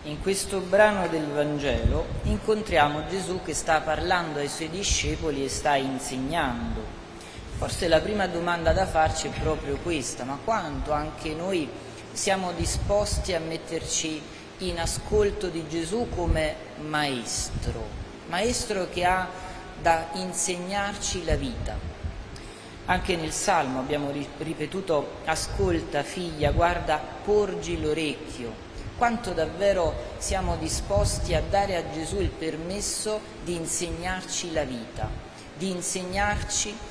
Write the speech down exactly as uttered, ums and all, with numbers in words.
In questo brano del Vangelo incontriamo Gesù che sta parlando ai suoi discepoli e sta insegnando. Forse la prima domanda da farci è proprio questa: ma quanto anche noi siamo disposti a metterci in ascolto di Gesù come maestro, maestro che ha da insegnarci la vita. Anche nel Salmo abbiamo ripetuto: ascolta figlia, guarda, porgi l'orecchio. Quanto davvero siamo disposti a dare a Gesù il permesso di insegnarci la vita, di insegnarci